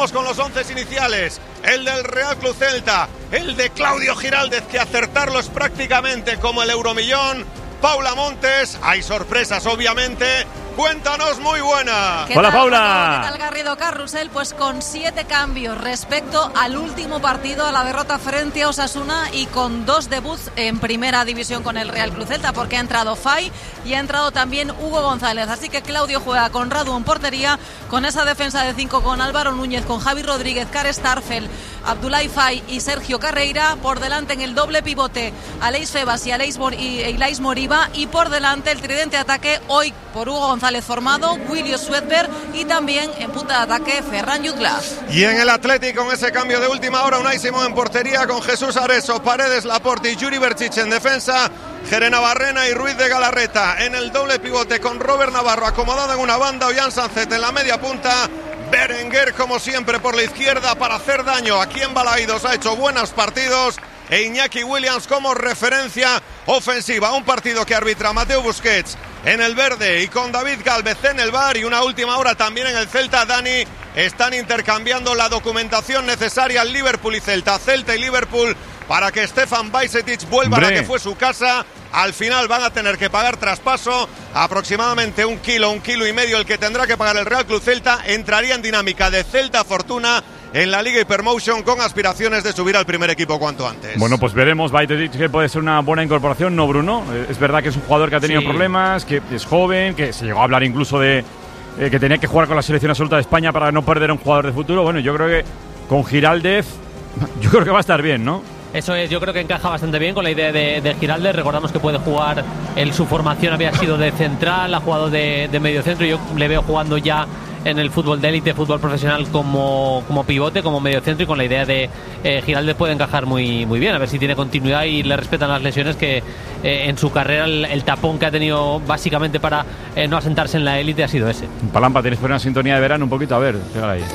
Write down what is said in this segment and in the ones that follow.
Vamos con los 11 iniciales. El del Real Club Celta, el de Claudio Giraldez, que acertarlo es prácticamente como el euromillón. Paula Montes, hay sorpresas obviamente. Cuéntanos, muy buena. Hola, Paula. ¿Qué tal, Garrido Carrusel? Pues con 7 cambios respecto al último partido, a la derrota frente a Osasuna, y con 2 debuts en primera división con el Real Club Celta, porque ha entrado Fay y ha entrado también Hugo González. Así que Claudio juega con Radu en portería, con esa defensa de 5 con Álvaro Núñez, con Javi Rodríguez, Kare Starfel, Abdoulaye Fay y Sergio Carreira. Por delante en el doble pivote Aleix Febas y Ilais Moriba, y por delante el tridente ataque hoy por Hugo González formado, William Swedberg, y también en punta de ataque Ferran Jutgla. Y en el Atlético, con ese cambio de última hora, Unai Simón en portería con Jesús Areso, Paredes, Laporte y Yuri Berchich en defensa, Jerena Barrena y Ruiz de Galarreta en el doble pivote, con Robert Navarro acomodado en una banda, Ollán Sancet en la media punta, Berenguer como siempre por la izquierda para hacer daño. Aquí en Balaídos ha hecho buenos partidos, e Iñaki Williams como referencia ofensiva. Un partido que arbitra Mateo Busquets en el verde y con David Gálvez en el VAR. Y una última hora también en el Celta. Dani, están intercambiando la documentación necesaria al Liverpool y Celta y Liverpool, para que Stefan Bajcetic vuelva a la que fue su casa. Al final van a tener que pagar traspaso, aproximadamente 1 kilo y medio el que tendrá que pagar el Real Club Celta. Entraría en dinámica de Celta Fortuna en la Liga Hypermotion, con aspiraciones de subir al primer equipo cuanto antes. Bueno, pues veremos. Bajcetic, que puede ser una buena incorporación, ¿no, Bruno? Es verdad que es un jugador que ha tenido problemas, que es joven, que se llegó a hablar incluso de que tenía que jugar con la selección absoluta de España para no perder a un jugador de futuro. Bueno, yo creo que con Giraldez, yo creo que va a estar bien, ¿no? Eso es, yo creo que encaja bastante bien con la idea de Giraldez. Recordamos que puede jugar, su formación había sido de central, ha jugado de mediocentro. Yo le veo jugando ya en el fútbol de élite, fútbol profesional, como pivote, como mediocentro, y con la idea de Giraldez puede encajar muy bien. A ver si tiene continuidad y le respetan las lesiones, que en su carrera el tapón que ha tenido básicamente para no asentarse en la élite ha sido ese. Palampa, tienes por una sintonía de verano un poquito, a ver, pégala ahí.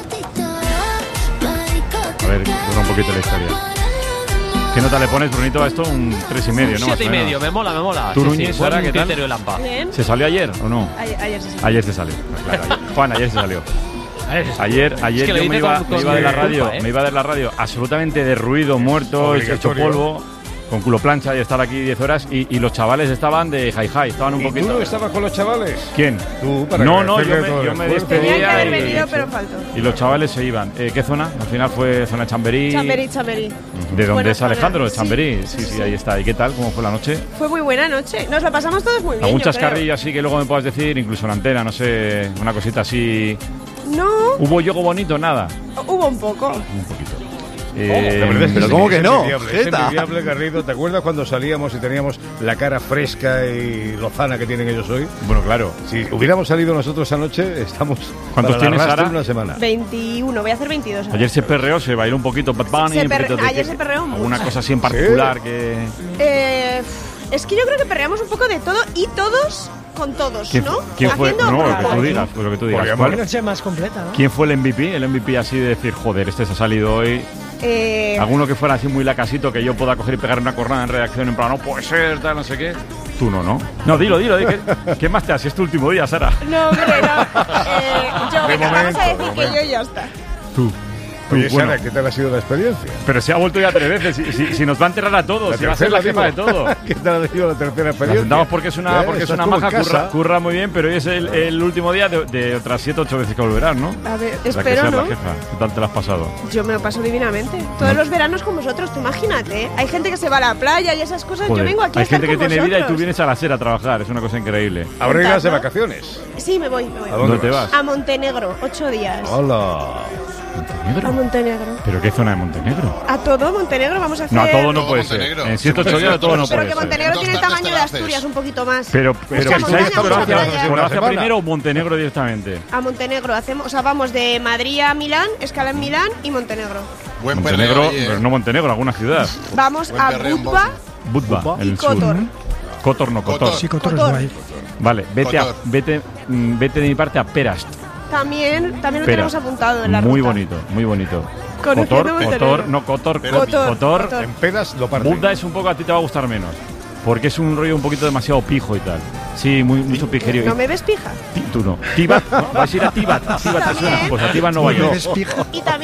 A ver, dura un poquito la historia. ¿Qué nota le pones, Brunito, a esto? Un 3,5, ¿no? 7,5, me mola. ¿Tú, Núñez, Sara, qué tal? De Lampa. ¿Se salió ayer o no? Ayer se salió. Ayer se salió. Claro, Juan, ayer se salió. Ayer es que yo me iba de la radio, me iba de la radio absolutamente derruido, muerto, hecho polvo, con culo plancha, y estar aquí 10 horas, y los chavales estaban de hi-hi, estaban un poquito. ¿Y tú estabas con los chavales? ¿Quién? Tú, para no, yo me despedía. Tenía que haber venido, pero faltó. Y los chavales se iban. ¿Qué zona? Al final fue zona Chamberí. Chamberí. ¿De dónde es Alejandro? De Sí. Chamberí. Sí, ahí está. ¿Y qué tal? ¿Cómo fue la noche? Fue muy buena noche. Nos la pasamos todos muy bien. ¿Algún chascarrillo así que luego me puedas decir? Incluso en la antena, no sé, una cosita así. No. ¿Hubo yogo bonito? Nada. Hubo un poco. Un poquito. La verdad es que pero ¿cómo que no? Es envidiable, Garrido. ¿Te acuerdas cuando salíamos y teníamos la cara fresca y lozana que tienen ellos hoy? Bueno, claro. Si hubiéramos salido nosotros anoche, estamos. ¿Cuántos tienes, Sara? Una semana. 21, voy a hacer 22 ahora. Ayer se perreó, se bailó un poquito Bad Bunny. Ayer se perreó mucho. ¿Alguna cosa así en particular? ¿Sí? Que es que yo creo que perreamos un poco de todo y todos con todos, ¿no? ¿Quién fue? Haciendo No, pruebas. lo que tú digas. Una noche más completa, ¿no? ¿Quién fue el MVP? El MVP así de decir, joder, este se ha salido hoy. Alguno que fuera así muy lacasito, que yo pueda coger y pegar una cornada en redacción en plan, no puede ser, tal, no sé qué. Tú no. No, dilo. ¿Qué más te hace? Es tu último día, Sara. No, hombre, no. Vamos a decir que yo ya está. Tú. Oye, Bueno. Sara, ¿qué tal ha sido la experiencia? Pero se ha vuelto ya 3 veces. Si nos va a enterrar a todos, si va a ser la jefa de todo. ¿Qué tal ha sido la tercera La experiencia? sentamos porque es una maja, curra muy bien, pero hoy es el último día de otras 7 o 8 veces que volverás, ¿no? A ver, La que espero, seas ¿no? la jefa. ¿Qué tal te la has pasado? Yo me lo paso divinamente. Todos los veranos con vosotros, tú imagínate. Hay gente que se va a la playa y esas cosas. Joder, yo vengo aquí a hay estar gente que con tiene vida y tú vosotros. vienes a la SER a trabajar. Es una cosa increíble. Ahora irás de vacaciones. Sí, me voy. ¿A ¿Dónde te vas? A Montenegro, 8 días. Hola. ¿Montenegro? A Montenegro. ¿Pero qué zona de Montenegro? A todo Montenegro vamos a hacer. No, a todo no Todo puede ser. Montenegro. En 108 días todo no Pero puede que ser. Montenegro tiene el Dos tamaño de grandes pedaces. Asturias, un poquito más. Pero Mucha montaña, mucha playa. ¿Croacia semana. primero o Montenegro directamente? A Montenegro hacemos, o sea, vamos de Madrid a Milán, escala en Milán y Montenegro. Buen Montenegro, perreo ahí, pero no Montenegro, alguna ciudad. Vamos Buen a perreo en Budva Budva, en y el sur. Kotor. Kotor no, Kotor. Kotor. Sí, Cotor es Cotor. guay. Vale, vete de mi parte a Perast. También lo Pera. tenemos apuntado en la Muy ruta. bonito, muy bonito. Conociendo Montenegro. Kotor. En pedas lo parten. Budva es un poco, a ti te va a gustar menos. Porque es un rollo un poquito demasiado pijo y tal. Sí, mucho pijerío. ¿No me ves pija? Tú no. Tibat, vas a ir a Tibat. Tibat te suena. Pues a Tibat no va yo. Y también